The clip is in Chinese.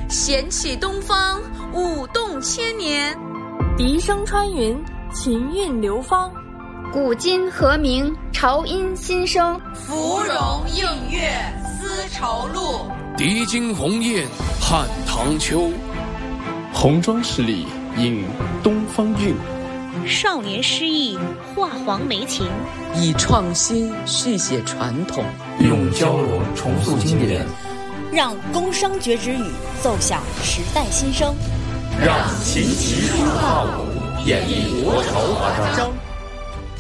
弦起东方，舞动千年。 笛声穿云，琴韵流芳。 古今和鸣，潮音新生。 芙蓉映月，丝绸路。 涤金鸿雁，汉唐秋。 红妆十里，映东方韵。 少年诗意，画黄梅情。 以创新续写传统， 用交融重塑经典， 让宫商角徵羽奏响时代新声， 让琴棋书画舞演绎国潮华章。